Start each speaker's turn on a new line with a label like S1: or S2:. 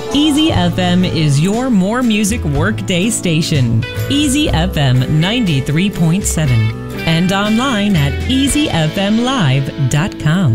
S1: Easy FM is your more music workday station. Easy FM 93.7 and online at easyfmlive.com.